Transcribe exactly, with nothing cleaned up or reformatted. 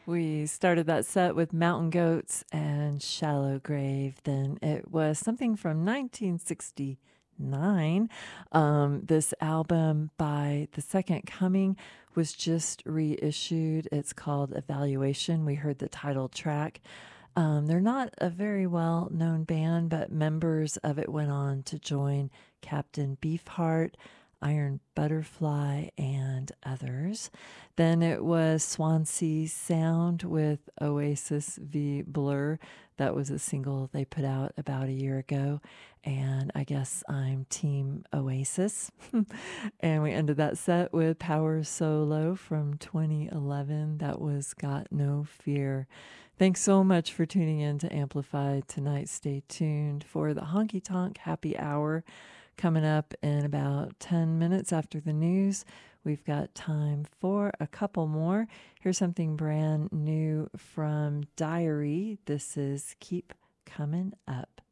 We started that set with Mountain Goats and Shallow Grave. Then it was something from nineteen sixty-nine. Um, this album by The Second Coming was just reissued. It's called Evaluation. We heard the title track. Um, they're not a very well known band, but members of it went on to join Captain Beefheart, Iron Butterfly, and others. Then it was Swansea Sound with Oasis v Blur. That was a single they put out about a year ago. And I guess I'm Team Oasis. And we ended that set with Power Solo from twenty eleven. That was Got No Fear. Thanks so much for tuning in to Amplify tonight. Stay tuned for the Honky Tonk Happy Hour coming up in about ten minutes after the news. We've got time for a couple more. Here's something brand new from Diary. This is Keep Coming Up.